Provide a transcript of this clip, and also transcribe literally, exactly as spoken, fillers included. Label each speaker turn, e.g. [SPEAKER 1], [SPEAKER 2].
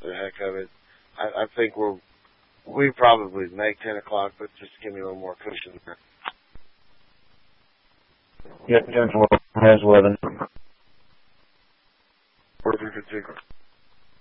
[SPEAKER 1] for the heck of it. I, I think we're we probably make ten o'clock, but just give me a little more cushion there.
[SPEAKER 2] Yeah, ten twelve has eleven.
[SPEAKER 1] Perfect.